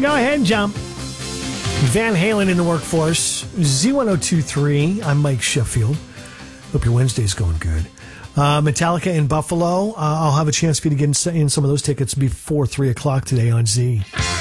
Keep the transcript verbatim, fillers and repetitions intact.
go ahead and jump. Van Halen in the workforce. Z ten twenty-three. I'm Mike Sheffield. Hope your Wednesday's going good. Uh, Metallica in Buffalo. Uh, I'll have a chance for you to get in, in some of those tickets before three o'clock today on Z.